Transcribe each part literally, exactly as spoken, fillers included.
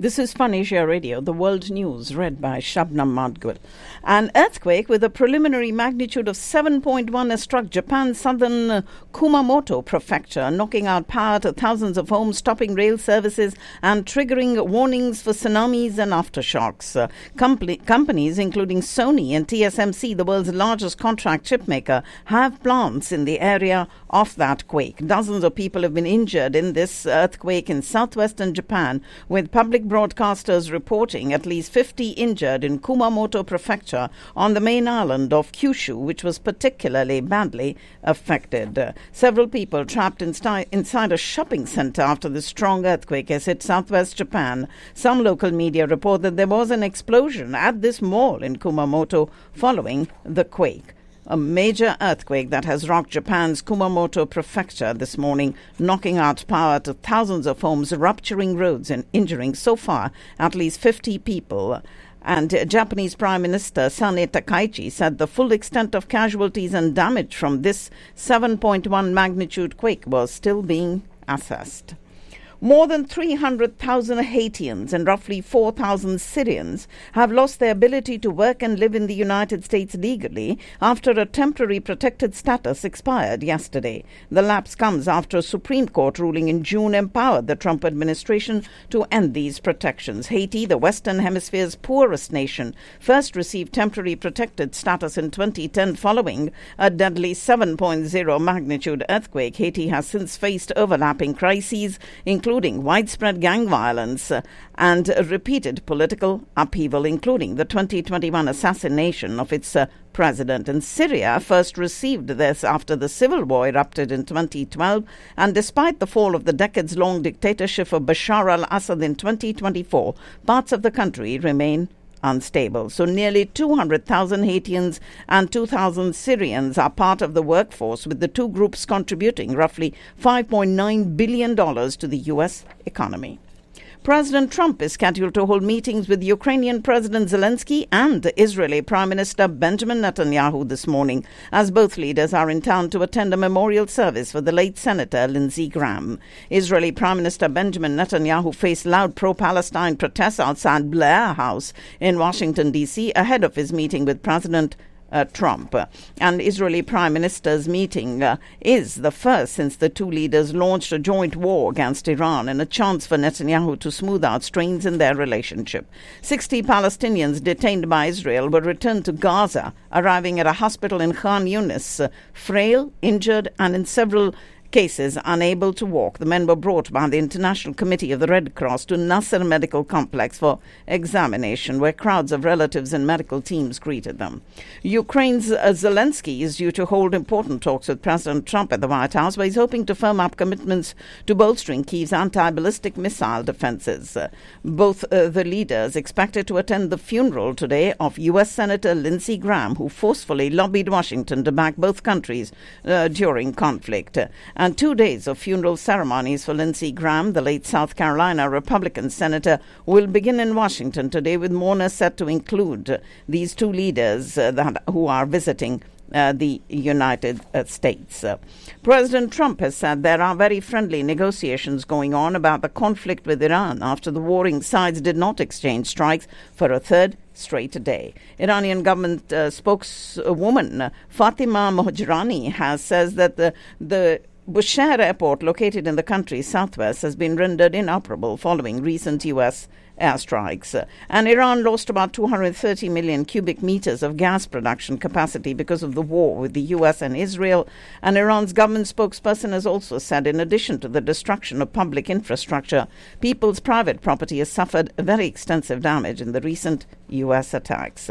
This is Fun Asia Radio, the world news, read by Shabnam Madgul. An earthquake with a preliminary magnitude of seven point one has struck Japan's southern Kumamoto prefecture, knocking out power to thousands of homes, stopping rail services and triggering warnings for tsunamis and aftershocks. Uh, compl- companies including Sony and T S M C, the world's largest contract chipmaker, have plants in the area of that quake. Dozens of people have been injured in this earthquake in southwestern Japan, with public broadcasters reporting at least fifty injured in Kumamoto prefecture on the main island of Kyushu, which was particularly badly affected. Uh, several people trapped insti- inside a shopping center after the strong earthquake has hit southwest Japan. Some local media report that there was an explosion at this mall in Kumamoto following the quake. A major earthquake that has rocked Japan's Kumamoto prefecture this morning, knocking out power to thousands of homes, rupturing roads and injuring so far at least fifty people. And Japanese Prime Minister Sane Takaichi said the full extent of casualties and damage from this seven point one magnitude quake was still being assessed. More than three hundred thousand Haitians and roughly four thousand Syrians have lost their ability to work and live in the United States legally after a temporary protected status expired yesterday. The lapse comes after a Supreme Court ruling in June empowered the Trump administration to end these protections. Haiti, the Western Hemisphere's poorest nation, first received temporary protected status in twenty ten following a deadly seven point oh magnitude earthquake. Haiti has since faced overlapping crises, including including widespread gang violence uh, and uh, repeated political upheaval, including the twenty twenty-one assassination of its uh, president. And Syria first received this after the civil war erupted in twenty twelve, and despite the fall of the decades-long dictatorship of Bashar al-Assad in twenty twenty-four, parts of the country remain unstable. So nearly two hundred thousand Haitians and two thousand Syrians are part of the workforce, with the two groups contributing roughly five point nine billion dollars to the U S economy. President Trump is scheduled to hold meetings with Ukrainian President Zelensky and Israeli Prime Minister Benjamin Netanyahu this morning, as both leaders are in town to attend a memorial service for the late Senator Lindsey Graham. Israeli Prime Minister Benjamin Netanyahu faced loud pro-Palestine protests outside Blair House in Washington, D C ahead of his meeting with President Uh, Trump. And Israeli Prime Minister's meeting uh, is the first since the two leaders launched a joint war against Iran, and a chance for Netanyahu to smooth out strains in their relationship. sixty Palestinians detained by Israel were returned to Gaza, arriving at a hospital in Khan Yunis, uh, frail, injured, and in several cases unable to walk. The men were brought by the International Committee of the Red Cross to Nasser Medical Complex for examination, where crowds of relatives and medical teams greeted them. Ukraine's uh, Zelensky is due to hold important talks with President Trump at the White House, where he's hoping to firm up commitments to bolstering Kyiv's anti-ballistic missile defenses. Uh, both uh, the leaders expected to attend the funeral today of U S Senator Lindsey Graham, who forcefully lobbied Washington to back both countries uh, during conflict. Uh, And two days of funeral ceremonies for Lindsey Graham, the late South Carolina Republican senator, will begin in Washington today, with mourners set to include uh, these two leaders uh, that, who are visiting uh, the United uh, States. Uh, President Trump has said there are very friendly negotiations going on about the conflict with Iran after the warring sides did not exchange strikes for a third straight day. Iranian government uh, spokeswoman uh, Fatima Mohajirani has says that the the Bushehr airport, located in the country's southwest, has been rendered inoperable following recent U S airstrikes. And Iran lost about two hundred thirty million cubic meters of gas production capacity because of the war with the U S and Israel. And Iran's government spokesperson has also said, in addition to the destruction of public infrastructure, people's private property has suffered very extensive damage in the recent U S attacks.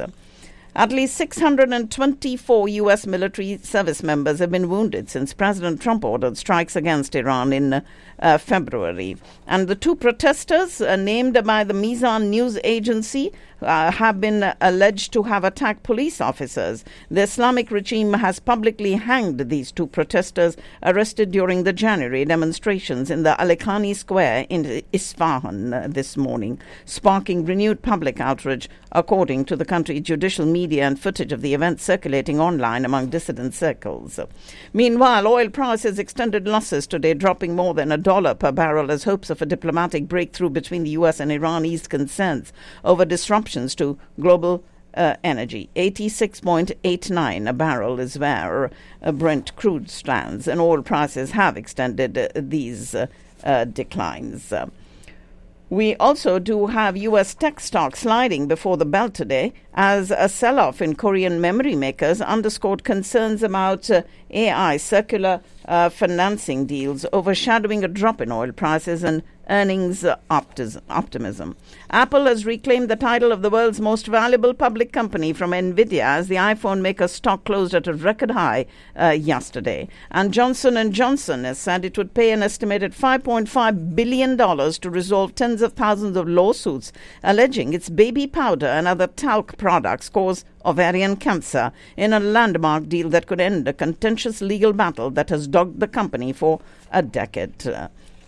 At least six hundred twenty-four U S military service members have been wounded since President Trump ordered strikes against Iran in uh, February. And the two protesters, uh, named by the Mizan news agency, uh, have been alleged to have attacked police officers. The Islamic regime has publicly hanged these two protesters arrested during the January demonstrations in the Alikhani Square in Isfahan uh, this morning, sparking renewed public outrage, according to the country's judicial media and footage of the event circulating online among dissident circles. Meanwhile, oil prices extended losses today, dropping more than a dollar per barrel as hopes of a diplomatic breakthrough between the U S and Iran eased concerns over disruptions to global uh, energy. eighty-six point eight nine a barrel is where uh, Brent crude stands, and oil prices have extended uh, these uh, uh, declines. Uh, We also do have U S tech stocks sliding before the bell today as a sell-off in Korean memory makers underscored concerns about uh, A I circular uh, financing deals overshadowing a drop in oil prices and earnings uh, optis- optimism. Apple has reclaimed the title of the world's most valuable public company from Nvidia as the iPhone maker's stock closed at a record high uh, yesterday. And Johnson and Johnson has said it would pay an estimated five point five billion dollars to resolve tens of thousands of lawsuits alleging its baby powder and other talc products cause ovarian cancer in a landmark deal that could end a contentious legal battle that has dogged the company for a decade. Uh,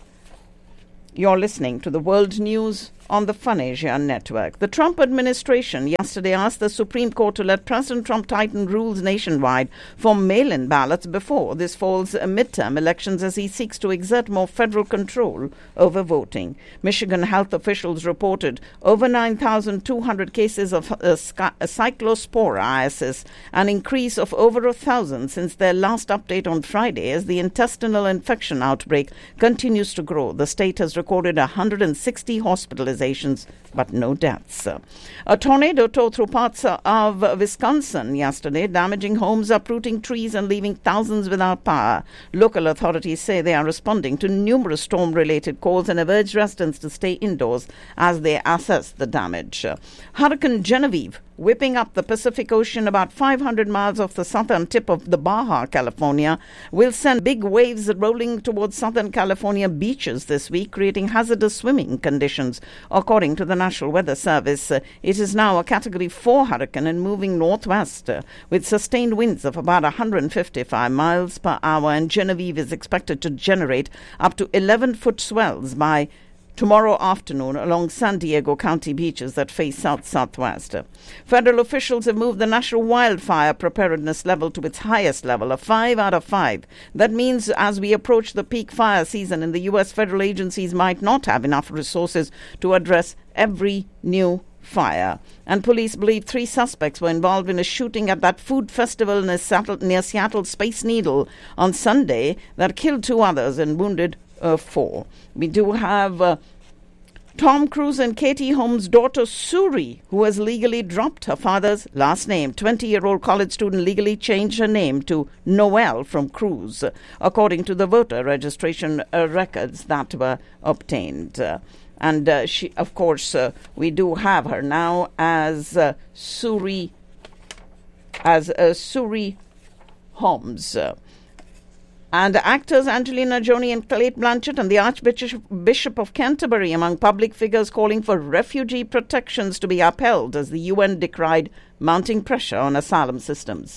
You're listening to the World News on the Fun Asia Network. The Trump administration yesterday asked the Supreme Court to let President Trump tighten rules nationwide for mail-in ballots before this fall's midterm elections as he seeks to exert more federal control over voting. Michigan health officials reported over nine thousand two hundred cases of uh, cyclosporiasis, an increase of over a thousand since their last update on Friday as the intestinal infection outbreak continues to grow. The state has recorded one hundred sixty hospitalizations, but no deaths. A tornado tore through parts of Wisconsin yesterday, damaging homes, uprooting trees and leaving thousands without power. Local authorities say they are responding to numerous storm-related calls and have urged residents to stay indoors as they assess the damage. Hurricane Genevieve, whipping up the Pacific Ocean about five hundred miles off the southern tip of the Baja, California, will send big waves rolling towards Southern California beaches this week, creating hazardous swimming conditions. According to the National Weather Service, uh, it is now a Category four hurricane and moving northwest uh, with sustained winds of about one hundred fifty-five miles per hour, and Genevieve is expected to generate up to eleven-foot swells by tomorrow afternoon along San Diego County beaches that face south-southwest. Federal officials have moved the national wildfire preparedness level to its highest level, a five out of five. That means as we approach the peak fire season in the U S, federal agencies might not have enough resources to address every new fire. And police believe three suspects were involved in a shooting at that food festival near Seattle, near Seattle Space Needle on Sunday that killed two others and wounded Uh, four. We do have uh, Tom Cruise and Katie Holmes' daughter Suri, who has legally dropped her father's last name. twenty-year-old college student legally changed her name to Noel from Cruise, according to the voter registration uh, records that were obtained. Uh, and uh, she, of course, uh, we do have her now as uh, Suri, as uh, Suri Holmes. Uh, And actors Angelina Jolie and Cate Blanchett and the Archbishop Bishop of Canterbury among public figures calling for refugee protections to be upheld as the U N decried mounting pressure on asylum systems.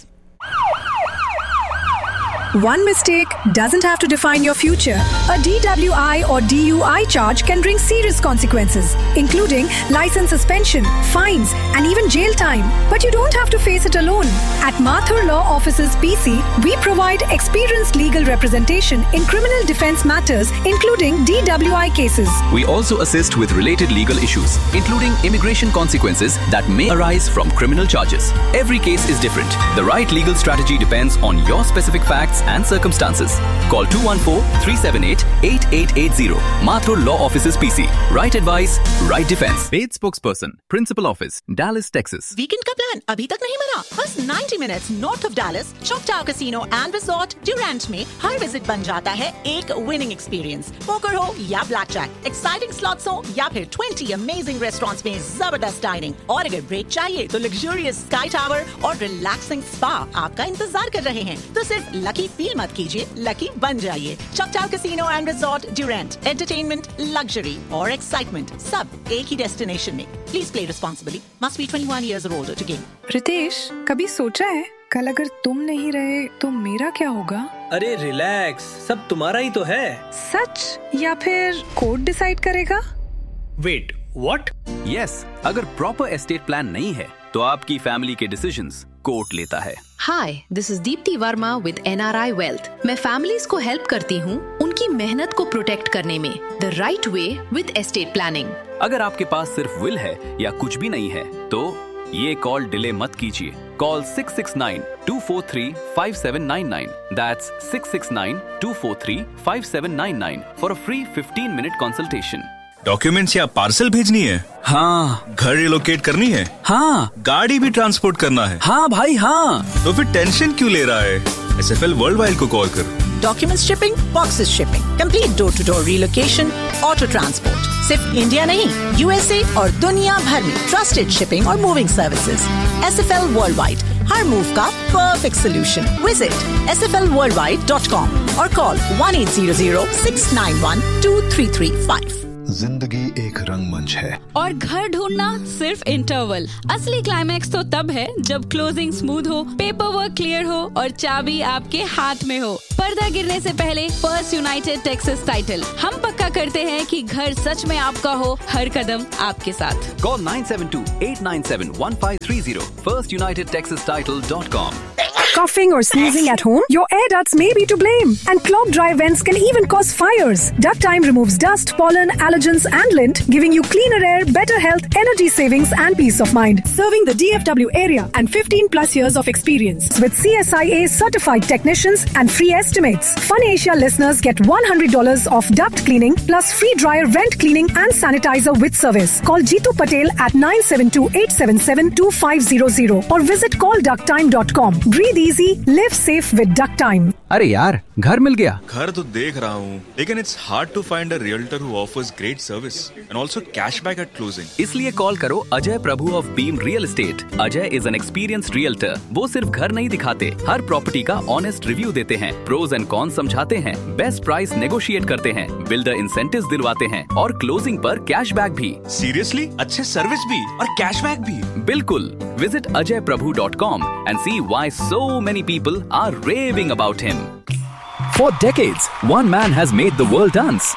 One mistake doesn't have to define your future. A D W I or D U I charge can bring serious consequences, including license suspension, fines, and even jail time. But you don't have to face it alone. At Mathur Law Offices P C, we provide experienced legal representation in criminal defense matters, including D W I cases. We also assist with related legal issues, including immigration consequences that may arise from criminal charges. Every case is different. The right legal strategy depends on your specific facts and circumstances. Call two one four, three seven eight, eight eight eight zero. Mathur Law Offices P C. Right advice, right defense. Paid spokesperson, Principal Office, Dallas, Texas. Weekend का plan अभी तक नहीं बना? बस ninety minutes north of Dallas, Choctaw Casino and Resort, Durant में हर visit बन जाता है एक विनिंग एक्सपीरियंस. पोकर हो या ब्लैक जैक, एक्साइटिंग स्लॉट्स हो या फिर twenty अमेजिंग रेस्टोरेंट्स में जबरदस्त डाइनिंग. और अगर ब्रेक चाहिए तो लग्जूरियस स्काई टावर और रिलैक्सिंग स्पा आपका इंतजार कर रहे हैं. तो सिर्फ लकी फील मत कीजिए, लकी बन जाइए. Choctaw Casino and Resort, Durant. Entertainment, luxury और excitement सब एक ही डेस्टिनेशन में. Please play responsibly. Must be twenty-one years or older to game. Ritesh, कभी सोचा है कल अगर तुम नहीं रहे तो मेरा क्या होगा? अरे रिलैक्स, सब तुम्हारा ही तो है। सच या फिर कोर्ट डिसाइड करेगा? Wait, what? यस, अगर प्रॉपर एस्टेट प्लान नहीं है तो आपकी फैमिली के डिसीजंस कोर्ट लेता है। हाय, this is Deepti Verma with N R I wealth. मैं फैमिलीज को हेल्प करती हूँ उनकी मेहनत को प्रोटेक्ट करने में the right way with estate planning. अगर आपके पास सिर्फ विल है या कुछ भी नहीं है तो ये कॉल डिले मत कीजिए। Call six six nine to four three five seven nine nine. That's six six nine to four three five seven nine nine for a free fifteen minute consultation. Documents या parcel भेजनी है? हाँ। घर relocate करनी है? हाँ। गाड़ी भी ट्रांसपोर्ट करना है? हाँ भाई हाँ। तो फिर टेंशन क्यों ले रहा है? S F L world wide को कॉल कर। Documents shipping, boxes shipping, complete door-to-door relocation, auto transport. सिर्फ इंडिया नहीं, यू एस ए और दुनिया भर में ट्रस्टेड शिपिंग और moving services. S F L worldwide, हर मूव का perfect solution. Visit S F L worldwide dot com और call one eight zero zero six nine one two three three five. जिंदगी एक रंगमंच है और घर ढूंढना सिर्फ इंटरवल। असली क्लाइमैक्स तो तब है जब क्लोजिंग स्मूथ हो, पेपर वर्क क्लियर हो और चाबी आपके हाथ में हो। पर्दा गिरने से पहले फर्स्ट यूनाइटेड टेक्सास टाइटल। हम पक्का करते हैं कि घर सच में आपका हो, हर कदम आपके साथ। Call nine seven to eight nine seven one five three zero first United Texas title dot com. Coughing or sneezing at home? Your air ducts may be to blame, and clogged dry vents can even cause fires. Duct Time removes dust, pollen, allergens, and lint, giving you cleaner air, better health, energy savings, and peace of mind. Serving the D F W area and fifteen plus years of experience with C S I A certified technicians and free estimates. Fun Asia listeners get one hundred dollars off duct cleaning plus free dryer vent cleaning and sanitizer with service. Call Jeetu Patel at nine seven two eight seven seven two five zero zero or visit call duct time dot com. Breathe easy, live safe with Duct Time. अरे यार, घर मिल गया। घर तो देख रहा हूँ, लेकिन it's hard to find a realtor who offers great service and also cashback eight closing. इसलिए कॉल करो अजय प्रभु of beam real estate. Ajay is an experienced realtor. वो सिर्फ घर नहीं दिखाते, हर प्रॉपर्टी का ऑनेस्ट रिव्यू देते हैं, प्रोज एंड कॉन्स समझाते हैं, बेस्ट प्राइस नेगोशिएट करते हैं, बिल्डर इंसेंटिव्स दिलवाते हैं और क्लोजिंग पर कैशबैक भी। सीरियसली? अच्छे सर्विस भी और कैशबैक भी? बिल्कुल। Visit Ajay Prabhu dot com and C why so many people are raving about him. For decades, one man has made the world dance.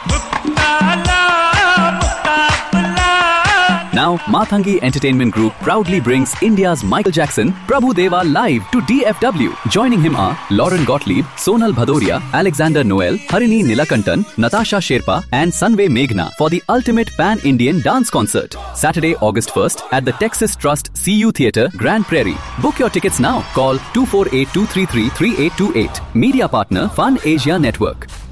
Now, Mathangi Entertainment Group proudly brings India's Michael Jackson, Prabhu Deva live to D F W. Joining him are Lauren Gottlieb, Sonal Bhadoria, Alexander Noel, Harini Nilakantan, Natasha Sherpa and Sanve Meghna for the ultimate pan-Indian dance concert. Saturday, August first at the Texas Trust C U Theatre, Grand Prairie. Book your tickets now. Call two four eight two three three three eight two eight. Media partner Fun Asia Network.